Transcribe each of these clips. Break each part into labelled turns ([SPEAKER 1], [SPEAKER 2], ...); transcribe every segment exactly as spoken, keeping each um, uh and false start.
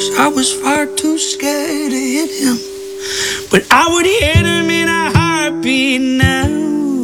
[SPEAKER 1] 'cause I was far too scared to hit him. But I would hit him in a heartbeat now.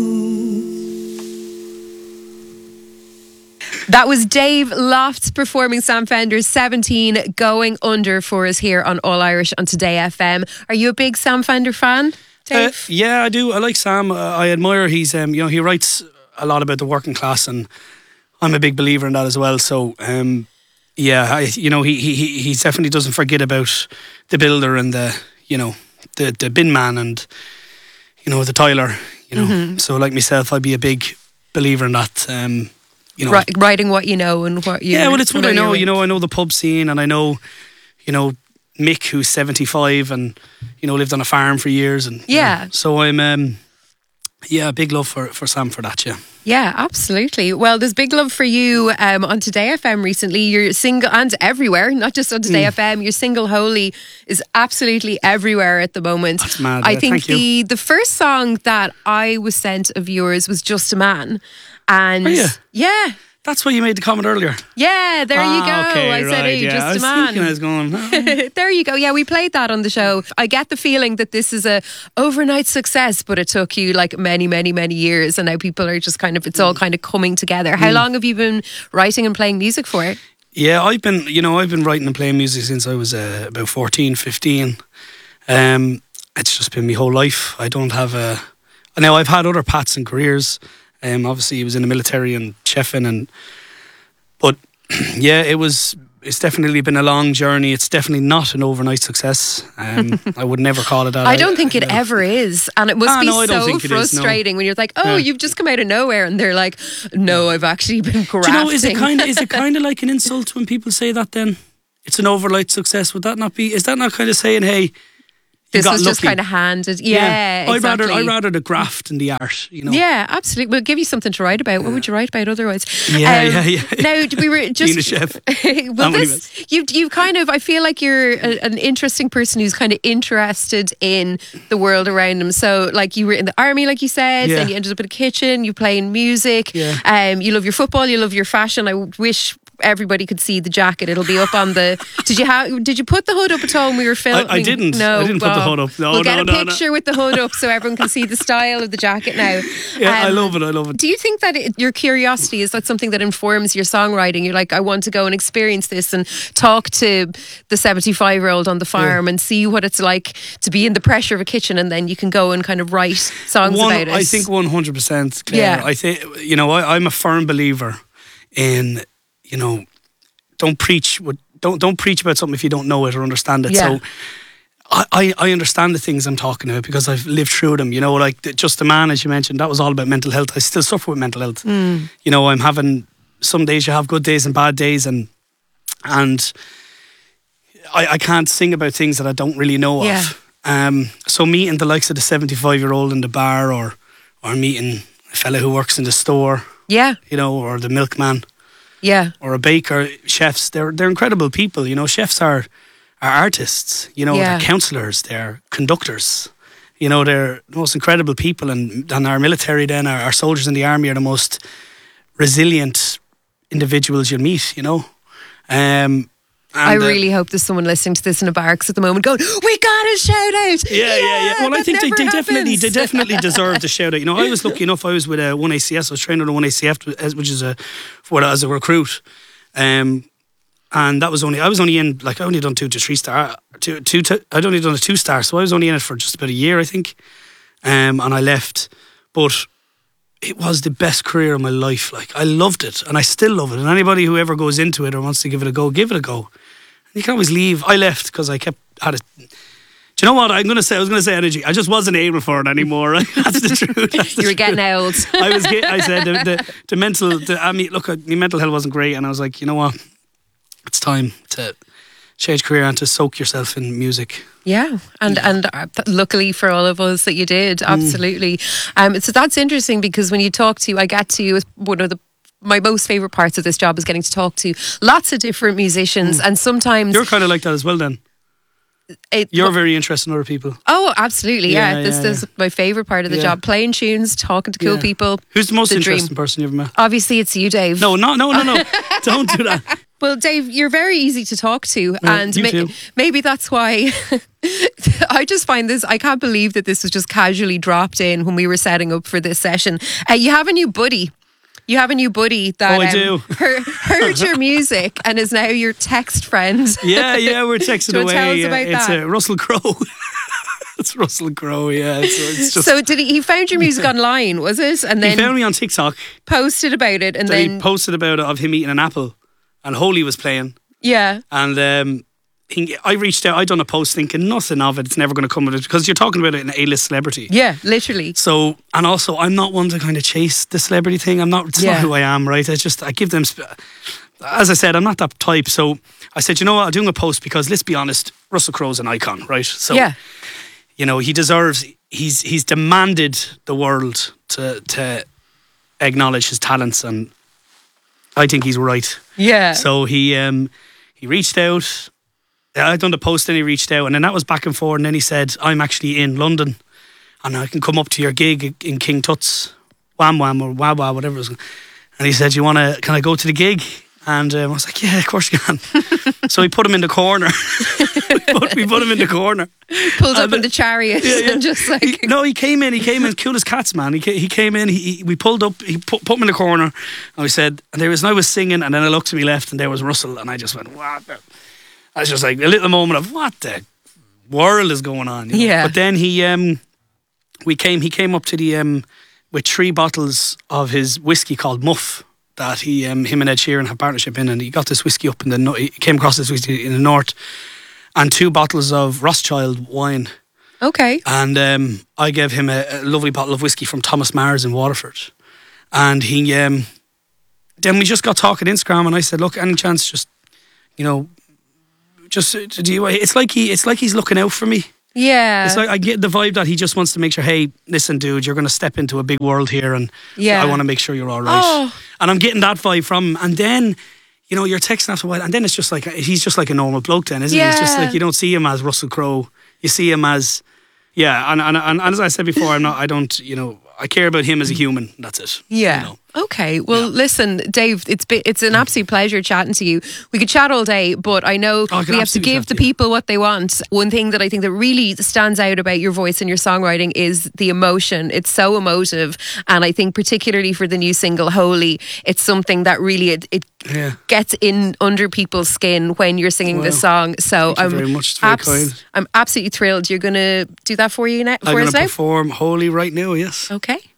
[SPEAKER 2] That was Dave Lofts performing Sam Fender's seventeen Going Under for us here on All Irish on Today F M. Are you a big Sam Fender fan, Dave?
[SPEAKER 3] Uh, yeah, I do. I like Sam. Uh, I admire. He's, um, you know, he writes a lot about the working class, and I'm a big believer in that as well. So, um, yeah, I, you know, he, he he definitely doesn't forget about the builder and the, you know, the the bin man and, you know, the tiler. You know, mm-hmm. So like myself, I'd be a big believer in that. Um, you know,
[SPEAKER 2] R- writing what you know and what you.
[SPEAKER 3] Yeah, well, it's what I know.
[SPEAKER 2] With.
[SPEAKER 3] You know, I know the pub scene, and I know, you know, Mick, who's seventy-five and, you know, lived on a farm for years, and
[SPEAKER 2] yeah.
[SPEAKER 3] You know, so I'm, um, yeah, big love for for Sam for that. Yeah.
[SPEAKER 2] Yeah, absolutely. Well, there's big love for you um, on Today F M recently. Your single, and everywhere, not just on Today mm. F M. Your single "Holy" is absolutely everywhere at the moment.
[SPEAKER 3] That's mad.
[SPEAKER 2] I
[SPEAKER 3] yeah,
[SPEAKER 2] think
[SPEAKER 3] thank
[SPEAKER 2] the
[SPEAKER 3] you.
[SPEAKER 2] the first song that I was sent of yours was "Just a Man," and
[SPEAKER 3] Are you?
[SPEAKER 2] yeah.
[SPEAKER 3] That's why you made the comment earlier.
[SPEAKER 2] Yeah, there
[SPEAKER 3] ah,
[SPEAKER 2] you go.
[SPEAKER 3] Okay,
[SPEAKER 2] I
[SPEAKER 3] right,
[SPEAKER 2] said, hey,
[SPEAKER 3] yeah.
[SPEAKER 2] just
[SPEAKER 3] I was
[SPEAKER 2] a man.
[SPEAKER 3] thinking I was going, oh.
[SPEAKER 2] There you go. Yeah, we played that on the show. I get the feeling that this is a overnight success, but it took you like many, many, many years, and now people are just kind of, it's all kind of coming together. How mm. long have you been writing and playing music for?
[SPEAKER 3] Yeah, I've been, you know, I've been writing and playing music since I was uh, about fourteen, fifteen. Um, it's just been my whole life. I don't have a... Now, I've had other paths and careers. Um, obviously, I was in the military and chefing and... But yeah, it was. It's definitely been a long journey. It's definitely not an overnight success. Um, I would never call it that.
[SPEAKER 2] I don't think
[SPEAKER 3] I,
[SPEAKER 2] it
[SPEAKER 3] I,
[SPEAKER 2] ever is, and it must
[SPEAKER 3] ah,
[SPEAKER 2] be
[SPEAKER 3] no,
[SPEAKER 2] so frustrating
[SPEAKER 3] is, no.
[SPEAKER 2] when you're like, "Oh, yeah. You've just come out of nowhere," and they're like, "No, I've actually been grafting."
[SPEAKER 3] Do you know? Is it kind of is it kind of like an insult when people say that? Then it's an overnight success. Would that not be? Is that not kind of saying, "Hey"?
[SPEAKER 2] This was
[SPEAKER 3] lucky.
[SPEAKER 2] just kind of handed. Yeah,
[SPEAKER 3] yeah.
[SPEAKER 2] exactly.
[SPEAKER 3] I'd rather, I'd rather the graft and the art, you know.
[SPEAKER 2] Yeah, absolutely. We'll give you something to write about. Yeah. What would you write about otherwise?
[SPEAKER 3] Yeah, um, yeah, yeah.
[SPEAKER 2] Now, we were just...
[SPEAKER 3] Being a chef.
[SPEAKER 2] well, this, you you kind of... I feel like you're a, an interesting person who's kind of interested in the world around them. So, like, you were in the army, like you said,
[SPEAKER 3] yeah.
[SPEAKER 2] then you ended up in a kitchen, you playing music.
[SPEAKER 3] Yeah.
[SPEAKER 2] Um, you love your football, you love your fashion. I wish... everybody could see the jacket. It'll be up on the. Did you have? Did you put the hood up at all when we were filming?
[SPEAKER 3] I, I didn't.
[SPEAKER 2] No,
[SPEAKER 3] I didn't
[SPEAKER 2] well,
[SPEAKER 3] put the hood up. No,
[SPEAKER 2] we'll
[SPEAKER 3] no,
[SPEAKER 2] get a
[SPEAKER 3] no,
[SPEAKER 2] picture
[SPEAKER 3] no.
[SPEAKER 2] with the hood up so everyone can see the style of the jacket now.
[SPEAKER 3] Yeah,
[SPEAKER 2] um,
[SPEAKER 3] I love it. I love it.
[SPEAKER 2] Do you think that it, your curiosity is that something that informs your songwriting? You're like, I want to go and experience this and talk to the seventy-five-year-old on the farm yeah. and see what it's like to be in the pressure of a kitchen, and then you can go and kind of write songs
[SPEAKER 3] One,
[SPEAKER 2] about it.
[SPEAKER 3] I think one hundred percent. Claire.
[SPEAKER 2] Yeah.
[SPEAKER 3] I think you know. I, I'm a firm believer in you know. Don't preach. Don't don't preach about something if you don't know it or understand it.
[SPEAKER 2] Yeah.
[SPEAKER 3] So, I, I, I understand the things I'm talking about because I've lived through them. You know, like Just a Man, as you mentioned, that was all about mental health. I still suffer with mental health.
[SPEAKER 2] Mm.
[SPEAKER 3] You know, I'm having some days you have good days and bad days, and and I, I can't sing about things that I don't really know
[SPEAKER 2] yeah.
[SPEAKER 3] of. Um, so meeting the likes of the seventy-five-year-old in the bar, or or meeting a fella who works in the store,
[SPEAKER 2] yeah,
[SPEAKER 3] you know, or the milkman.
[SPEAKER 2] Yeah.
[SPEAKER 3] Or a baker, chefs, they're they're incredible people. You know, chefs are, are artists, you know,
[SPEAKER 2] yeah.
[SPEAKER 3] they're counsellors, they're conductors. You know, they're the most incredible people, and, and our military then, our, our soldiers in the army are the most resilient individuals you'll meet, you know. Um,
[SPEAKER 2] I
[SPEAKER 3] and, uh,
[SPEAKER 2] really hope there's someone listening to this in a barracks at the moment going, we got a shout out.
[SPEAKER 3] Yeah, yeah, yeah. yeah. Well, I think they, they definitely they definitely deserve the shout out. You know, I was lucky enough, I was with a one A C S, I was trained on a one A C F, which is a, for, as a recruit. Um, and that was only, I was only in, like, I only done two to three star, two, two, two, I'd only done a two star, so I was only in it for just about a year, I think. Um, and I left. But it was the best career of my life. Like, I loved it, and I still love it. And anybody who ever goes into it or wants to give it a go, give it a go. You can always leave. I left because I kept had it. Do you know what I'm going to say? I was going to say energy. I just wasn't able for it anymore. Right? That's the truth. That's the
[SPEAKER 2] you were
[SPEAKER 3] truth.
[SPEAKER 2] getting old.
[SPEAKER 3] I was. Get, I said the, the, the mental. The, I mean, look, my mental health wasn't great, and I was like, you know what? It's time to change career and to soak yourself in music.
[SPEAKER 2] Yeah, and yeah. and uh, luckily for all of us that you did, absolutely. Mm. Um, so that's interesting because when you talk to, I get to one of the. My most favourite parts of this job is getting to talk to lots of different musicians, mm. and sometimes
[SPEAKER 3] you're kind of like that as well then.
[SPEAKER 2] It,
[SPEAKER 3] You're very interested in other people.
[SPEAKER 2] Oh, absolutely. Yeah.
[SPEAKER 3] Yeah,
[SPEAKER 2] this,
[SPEAKER 3] yeah,
[SPEAKER 2] this
[SPEAKER 3] yeah.
[SPEAKER 2] is my favourite part of the
[SPEAKER 3] Yeah.
[SPEAKER 2] job. Playing tunes, talking to cool
[SPEAKER 3] Yeah.
[SPEAKER 2] people.
[SPEAKER 3] Who's the most
[SPEAKER 2] The
[SPEAKER 3] interesting
[SPEAKER 2] dream.
[SPEAKER 3] person you've ever met?
[SPEAKER 2] Obviously, it's you, Dave.
[SPEAKER 3] No, no, no, no, no. Don't do that.
[SPEAKER 2] Well, Dave, you're very easy to talk to.
[SPEAKER 3] Yeah,
[SPEAKER 2] and
[SPEAKER 3] you
[SPEAKER 2] ma-
[SPEAKER 3] too.
[SPEAKER 2] maybe that's why I just find this, I can't believe that this was just casually dropped in when we were setting up for this session. Uh, you have a new buddy. You have a new buddy that
[SPEAKER 3] Oh, I
[SPEAKER 2] um,
[SPEAKER 3] do.
[SPEAKER 2] heard, heard your music and is now your text friend.
[SPEAKER 3] Yeah, yeah, we're texting
[SPEAKER 2] Do you
[SPEAKER 3] away.
[SPEAKER 2] want to tell us
[SPEAKER 3] yeah.
[SPEAKER 2] about
[SPEAKER 3] it's
[SPEAKER 2] that?
[SPEAKER 3] Uh, Russell Crowe. It's Russell Crowe, yeah. It's, it's just,
[SPEAKER 2] So did he, he found your music online, was it? And
[SPEAKER 3] he
[SPEAKER 2] then
[SPEAKER 3] found me on TikTok.
[SPEAKER 2] posted about it and
[SPEAKER 3] So
[SPEAKER 2] then
[SPEAKER 3] he posted about it of him eating an apple, and Holy was playing.
[SPEAKER 2] yeah.
[SPEAKER 3] And um, he, I reached out. I done a post thinking nothing of it. It's never going to come with it because you're talking about it in an A-list celebrity.
[SPEAKER 2] Yeah, literally.
[SPEAKER 3] So, and also, I'm not one to kind of chase the celebrity thing. I'm not. It's
[SPEAKER 2] Yeah.
[SPEAKER 3] not who I am, right? I just I give them. Sp- As I said, I'm not that type. So I said, you know what? I'm doing a post because let's be honest, Russell Crowe's an icon, right? So
[SPEAKER 2] Yeah.
[SPEAKER 3] you know, he deserves. He's he's demanded the world to to acknowledge his talents, and I think he's right.
[SPEAKER 2] Yeah.
[SPEAKER 3] So he um he reached out. I done the post, and he reached out, and then that was back and forth. And then he said, "I'm actually in London, and I can come up to your gig in King Tut's, Wham Wham or Wah Wah, whatever it was." And he said, "You want to? Can I go to the gig?" And um, I was like, "Yeah, of course you can." So we put him in the corner. we, put, we put him in the corner.
[SPEAKER 2] Pulled up
[SPEAKER 3] And,
[SPEAKER 2] in the chariot
[SPEAKER 3] yeah, yeah.
[SPEAKER 2] and just like
[SPEAKER 3] He- no, he came in. He came in cool as cats, man. He ca- he came in. He, he we pulled up. He put, put him in the corner, and we said, and there was. And I was singing, and then I looked to my left, and there was Russell, and I just went, "What?" the-" I was just like a little moment of what the world is going on. you know?
[SPEAKER 2] Yeah.
[SPEAKER 3] But then he um, we came. He came up to the um, with three bottles of his whiskey called Muff that he um, him and Ed Sheeran have partnership in, and he got this whiskey up in the no- he came across this whiskey in the north, and two bottles of Rothschild wine.
[SPEAKER 2] okay.
[SPEAKER 3] And um, I gave him a, a lovely bottle of whiskey from Thomas Mars in Waterford. And he, um, then we just got talking Instagram, and I said, "Look, any chance, just, you know, just uh, do you?" It's like he, it's like he's looking out for me.
[SPEAKER 2] Yeah.
[SPEAKER 3] It's like I get the vibe that he just wants to make sure, hey, listen, dude, you're going to step into a big world here, and
[SPEAKER 2] Yeah.
[SPEAKER 3] I want to make sure you're all right.
[SPEAKER 2] Oh.
[SPEAKER 3] And I'm getting that vibe from him. And then, you know, you're texting after a while, and then it's just like he's just like a normal bloke. Then, isn't he? It's just
[SPEAKER 2] Yeah.
[SPEAKER 3] like you don't see him as Russell Crowe. You see him as, yeah. And and, and, and as I said before, I'm not. I don't. You know, I care about him as a human. That's it.
[SPEAKER 2] Yeah.
[SPEAKER 3] You know?
[SPEAKER 2] Okay. Well,
[SPEAKER 3] Yeah.
[SPEAKER 2] listen, Dave, it's been, it's an absolute pleasure chatting to you. We could chat all day, but I know
[SPEAKER 3] Oh, I could
[SPEAKER 2] we have to
[SPEAKER 3] absolutely
[SPEAKER 2] give
[SPEAKER 3] chat
[SPEAKER 2] the
[SPEAKER 3] to you.
[SPEAKER 2] people what they want. One thing that I think that really stands out about your voice and your songwriting is the emotion. It's so emotive, and I think particularly for the new single "Holy," it's something that really it, it
[SPEAKER 3] Yeah.
[SPEAKER 2] gets in under people's skin when you're singing this
[SPEAKER 3] Wow.
[SPEAKER 2] song. So
[SPEAKER 3] Thank you
[SPEAKER 2] I'm
[SPEAKER 3] very much. It's very kind.
[SPEAKER 2] I'm absolutely thrilled. You're going to do that for you now.
[SPEAKER 3] I'm
[SPEAKER 2] For
[SPEAKER 3] going
[SPEAKER 2] us
[SPEAKER 3] to
[SPEAKER 2] now?
[SPEAKER 3] perform Holy right now. Yes.
[SPEAKER 2] Okay.